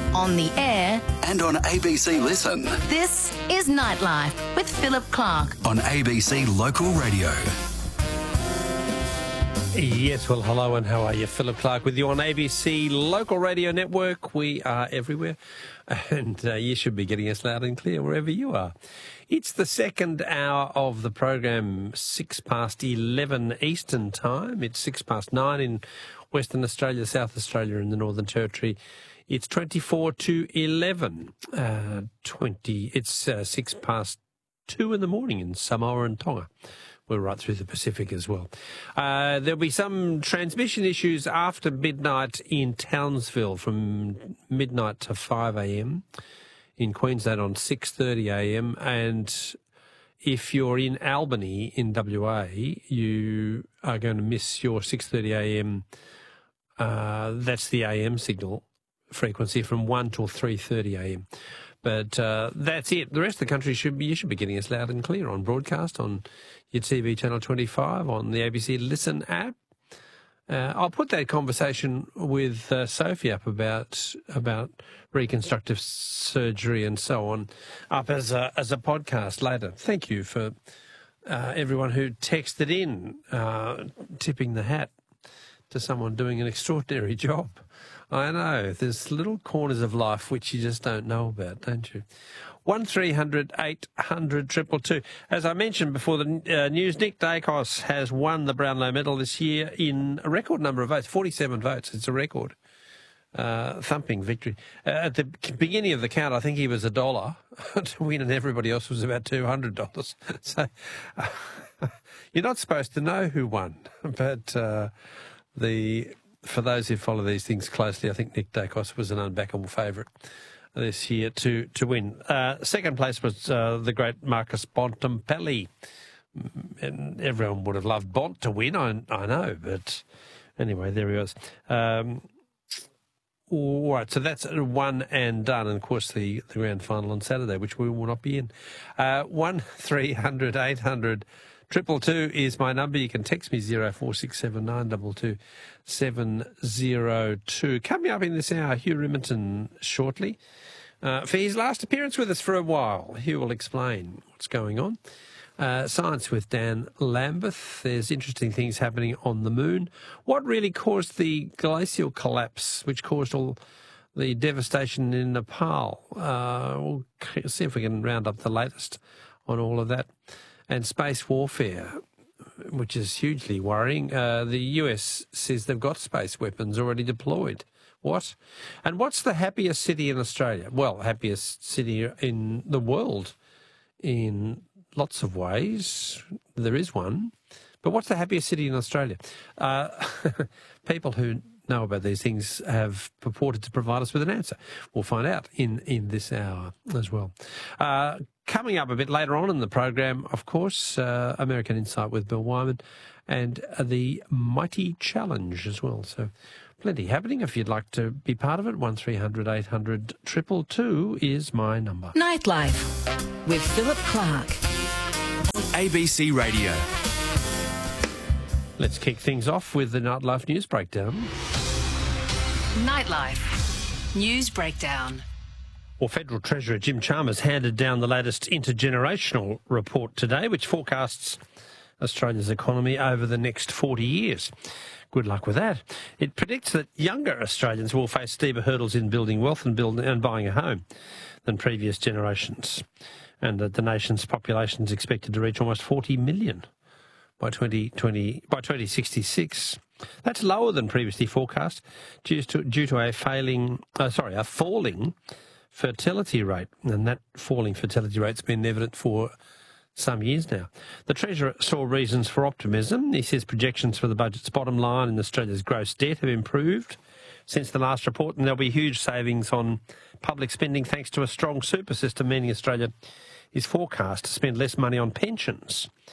on the air, and on ABC Listen. this is Nightlife with Philip Clark. On ABC Local Radio. Yes, well, hello and how are you? Philip Clark with you on ABC Local Radio Network. We are everywhere and you should be getting us loud and clear wherever you are. It's the second hour of the program, 11:06 Eastern Time. It's 9:06 in Western Australia, South Australia and the Northern Territory. It's 11:24. It's 2:06 in the morning in Samoa and Tonga. We're right through the Pacific as well. There'll be some transmission issues after midnight in Townsville from midnight to 5 a.m. in Queensland on 6:30 a.m. And if you're in Albany in WA, you are going to miss your 6:30 a.m. That's the AM signal frequency from 1 till 3:30 a.m. But that's it. The rest of the country you should be getting us loud and clear on broadcast, on your TV channel 25, on the ABC Listen app. I'll put that conversation with Sophie up about reconstructive surgery and so on up as a podcast later. Thank you for everyone who texted in, tipping the hat to someone doing an extraordinary job. I know, there's little corners of life which you just don't know about, don't you? 1300 800 222. As I mentioned before the news, Nick Dacos has won the Brownlow Medal this year in a record number of votes, 47 votes. It's a record. Thumping victory. At the beginning of the count, I think he was $1 to win and everybody else was about $200. So you're not supposed to know who won, but for those who follow these things closely, I think Nick Dacos was an unbackable favourite this year to win. Second place was the great Marcus Bontempelli. And everyone would have loved Bont to win, I know, but anyway, there he was. All right, so that's one and done. And, of course, the grand final on Saturday, which we will not be in. 1300 800 222 is my number. You can text me 0467 702. Coming up in this hour, Hugh Riminton shortly. For his last appearance with us for a while, Hugh will explain what's going on. Science with Dan Lambeth. There's interesting things happening on the moon. What really caused the glacial collapse, which caused all the devastation in Nepal? We'll see if we can round up the latest on all of that. And space warfare, which is hugely worrying. The US says they've got space weapons already deployed. What? And what's the happiest city in Australia? Well, happiest city in the world in lots of ways. There is one. But what's the happiest city in Australia? People who know about these things have purported to provide us with an answer. We'll find out in this hour as well. Coming up a bit later on in the program, of course, American Insight with Bill Wyman and the Mighty Challenge as well. So plenty happening. If you'd like to be part of it, 1300 800 222 is my number. Nightlife with Philip Clark. ABC Radio. Let's kick things off with the Nightlife News Breakdown. Nightlife News Breakdown. Well, Federal Treasurer Jim Chalmers handed down the latest intergenerational report today, which forecasts Australia's economy over the next 40 years. Good luck with that. It predicts that younger Australians will face steeper hurdles in building wealth and buying a home than previous generations, and that the nation's population is expected to reach almost 40 million by 2066. That's lower than previously forecast due to a falling fertility rate, and that falling fertility rate's been evident for some years now. The Treasurer saw reasons for optimism. He says projections for the budget's bottom line and Australia's gross debt have improved since the last report, and there'll be huge savings on public spending thanks to a strong super system, meaning Australia is forecast to spend less money on pensions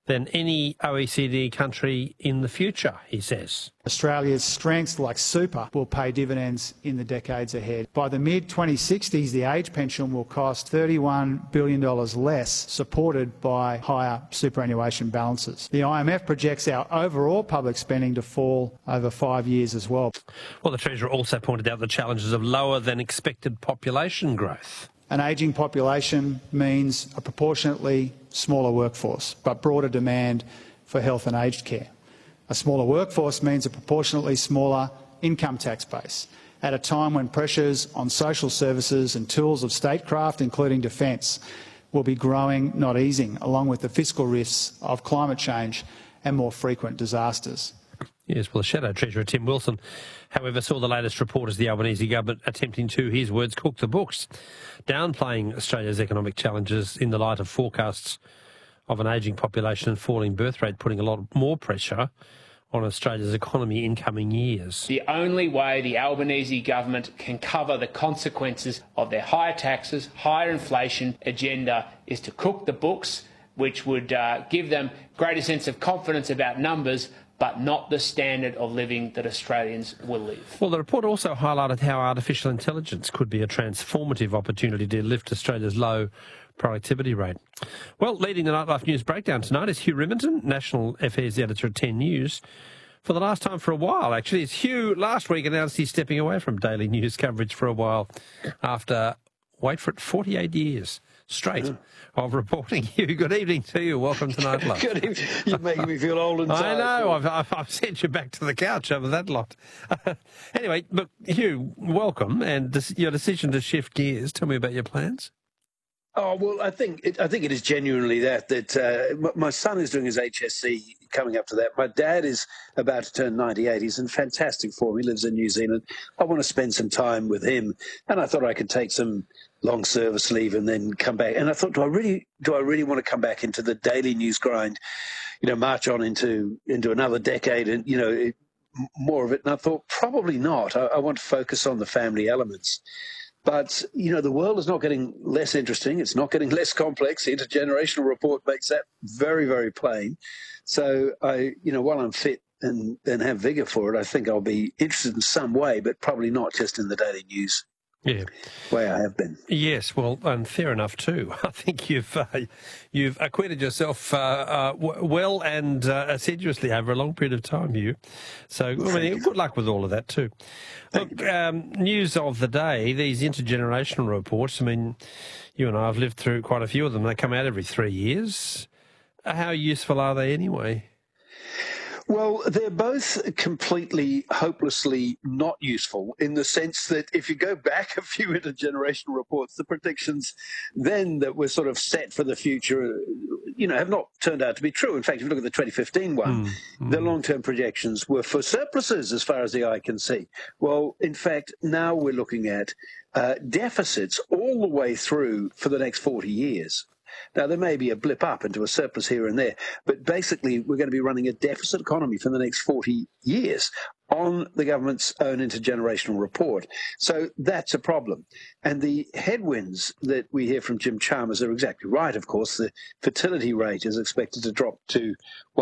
than any OECD country in the future, he says. Australia's strengths like super will pay dividends in the decades ahead. By the mid-2060s, the age pension will cost $31 billion less, supported by higher superannuation balances. The IMF projects our overall public spending to fall over 5 years as well. Well, the Treasurer also pointed out the challenges of lower than expected population growth. An ageing population means a proportionately smaller workforce, but broader demand for health and aged care. A smaller workforce means a proportionately smaller income tax base at a time when pressures on social services and tools of statecraft, including defence, will be growing, not easing, along with the fiscal risks of climate change and more frequent disasters. Yes, well, the Shadow Treasurer, Tim Wilson, however, saw the latest report as the Albanese government attempting to, his words, cook the books, downplaying Australia's economic challenges in the light of forecasts of an ageing population and falling birth rate, putting a lot more pressure on Australia's economy in coming years. The only way the Albanese government can cover the consequences of their higher taxes, higher inflation agenda is to cook the books, which would give them greater sense of confidence about numbers, but not the standard of living that Australians will live. Well, the report also highlighted how artificial intelligence could be a transformative opportunity to lift Australia's low productivity rate. Well, leading the Nightlife News Breakdown tonight is Hugh Rimmington, National Affairs Editor at 10 News. For the last time for a while, actually. It's Hugh last week announced he's stepping away from daily news coverage for a while after, wait for it, 48 years straight of reporting. Hugh, good evening to you. Welcome to Nightlife. Good evening. You're making me feel old and tired. I know. I've sent you back to the couch over that lot. Anyway, look, Hugh, welcome. And your decision to shift gears, tell me about your plans. Oh, well, I think it is genuinely that my son is doing his HSC coming up to that. My dad is about to turn 98. He's in fantastic form. He lives in New Zealand. I want to spend some time with him. And I thought I could take some long service leave and then come back. And I thought, do I really want to come back into the daily news grind, march on into another decade and, more of it? And I thought, probably not. I want to focus on the family elements. But, the world is not getting less interesting. It's not getting less complex. The Intergenerational Report makes that very, very plain. So, while I'm fit and have vigour for it, I think I'll be interested in some way, but probably not just in the daily news. Yeah, way I have been. Yes, well, and fair enough too. I think you've acquitted yourself well and assiduously over a long period of time, Hugh. So, good luck with all of that too. Look, news of the day, these intergenerational reports, you and I have lived through quite a few of them. They come out every 3 years. How useful are they anyway? Well, they're both completely, hopelessly not useful in the sense that if you go back a few intergenerational reports, the predictions then that were sort of set for the future, have not turned out to be true. In fact, if you look at the 2015 one, the long-term projections were for surpluses as far as the eye can see. Well, in fact, now we're looking at deficits all the way through for the next 40 years. Now, there may be a blip up into a surplus here and there, but basically we're going to be running a deficit economy for the next 40 years on the government's own intergenerational report. So that's a problem. And the headwinds that we hear from Jim Chalmers are exactly right, of course. The fertility rate is expected to drop to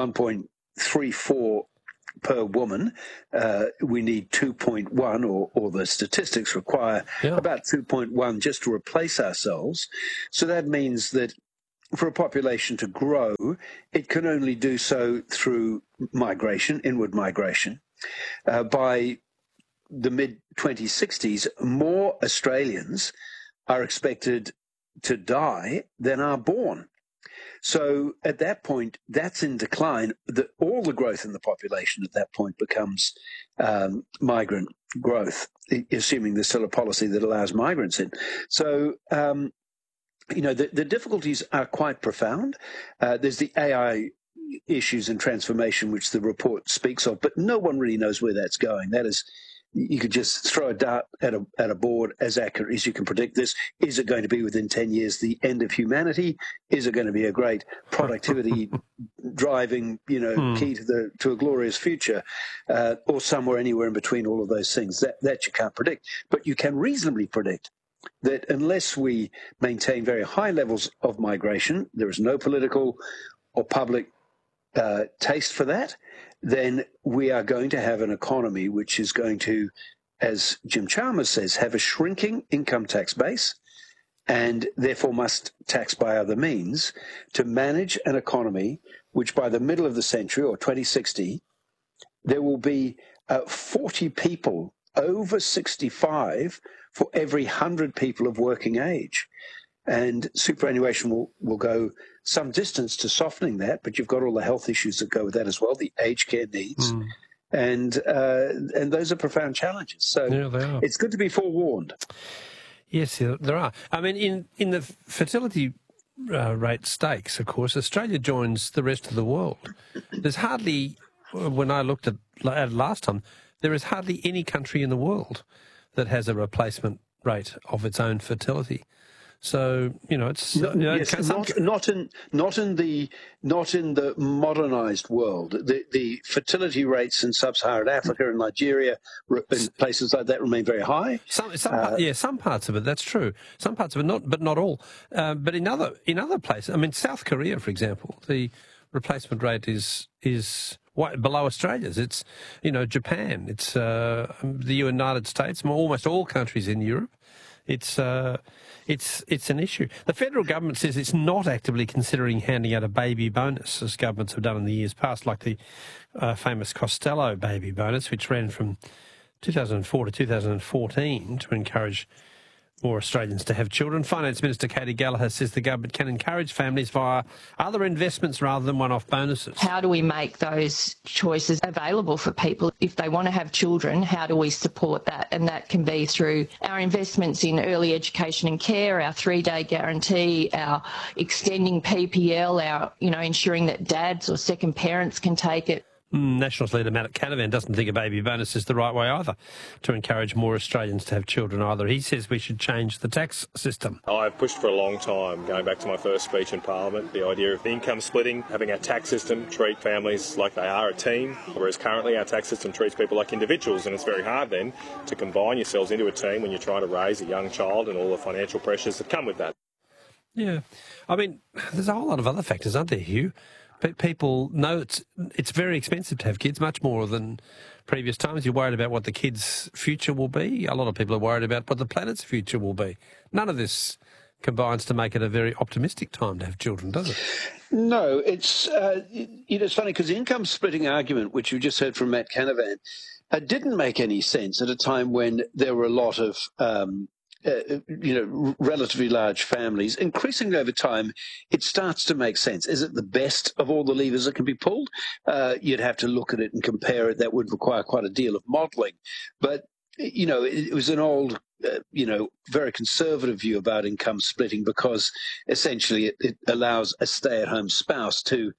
1.34 per woman. We need 2.1, or the statistics require about 2.1 just to replace ourselves. So that means that for a population to grow, it can only do so through migration, inward migration. By the mid-2060s, more Australians are expected to die than are born. So at that point, that's in decline. All the growth in the population at that point becomes migrant growth, assuming there's still a policy that allows migrants in. So, the difficulties are quite profound. There's the AI issues and transformation, which the report speaks of, but no one really knows where that's going. That is, you could just throw a dart at a board as accurate as you can predict this. Is it going to be within 10 years the end of humanity? Is it going to be a great productivity driving, key to a glorious future, or somewhere anywhere in between all of those things? That you can't predict. But you can reasonably predict that unless we maintain very high levels of migration, there is no political or public taste for that, then we are going to have an economy which is going to, as Jim Chalmers says, have a shrinking income tax base and therefore must tax by other means to manage an economy which by the middle of the century or 2060, there will be 40 people over 65 for every 100 people of working age. And superannuation will go some distance to softening that, but you've got all the health issues that go with that as well, the aged care needs. And those are profound challenges. So Yeah, they are. It's good to be forewarned. Yes, there are. I mean, in the fertility rate stakes, of course, Australia joins the rest of the world. There's hardly, when I looked at it last time, there is hardly any country in the world that has a replacement rate of its own fertility. So it's not in the modernised world. The fertility rates in sub-Saharan Africa and Nigeria and places like that remain very high. Some parts of it, that's true. Some parts of it, but not all. But in other places, I mean, South Korea, for example, the replacement rate is below Australia's. It's Japan. It's the United States. Almost all countries in Europe. It's an issue. The federal government says it's not actively considering handing out a baby bonus, as governments have done in the years past, like the famous Costello baby bonus, which ran from 2004 to 2014 to encourage more Australians to have children. Finance Minister Katie Gallagher says the government can encourage families via other investments rather than one-off bonuses. How do we make those choices available for people? If they want to have children, how do we support that? And that can be through our investments in early education and care, our 3-day guarantee, our extending PPL, our ensuring that dads or second parents can take it. Nationals leader Matt Canavan doesn't think a baby bonus is the right way either to encourage more Australians to have children either. He says we should change the tax system. I've pushed for a long time, going back to my first speech in Parliament, the idea of income splitting, having our tax system treat families like they are a team, whereas currently our tax system treats people like individuals, and it's very hard then to combine yourselves into a team when you're trying to raise a young child and all the financial pressures that come with that. Yeah. I mean, there's a whole lot of other factors, aren't there, Hugh? People know it's very expensive to have kids, much more than previous times. You're worried about what the kids' future will be. A lot of people are worried about what the planet's future will be. None of this combines to make it a very optimistic time to have children, does it? No, it's funny because the income splitting argument, which you just heard from Matt Canavan, didn't make any sense at a time when there were a lot of relatively large families. Increasingly over time, it starts to make sense. Is it the best of all the levers that can be pulled? You'd have to look at it and compare it. That would require quite a deal of modelling. But, it was an old, very conservative view about income splitting because essentially it allows a stay-at-home spouse to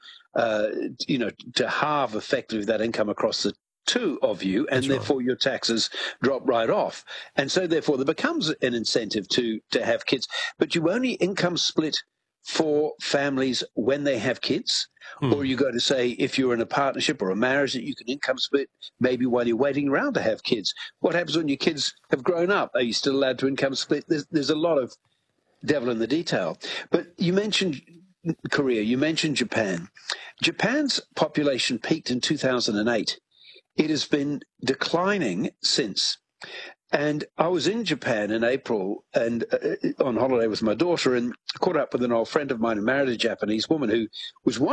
halve effectively that income across the two of you, and therefore your taxes drop right off. And so therefore there becomes an incentive to have kids. But you only income split for families when they have kids, or you go to say if you're in a partnership or a marriage that you can income split maybe while you're waiting around to have kids. What happens when your kids have grown up? Are you still allowed to income split? There's a lot of devil in the detail. But you mentioned Korea, you mentioned Japan. Japan's population peaked in 2008. It has been declining since. And I was in Japan in April and on holiday with my daughter and caught up with an old friend of mine who married a Japanese woman who was one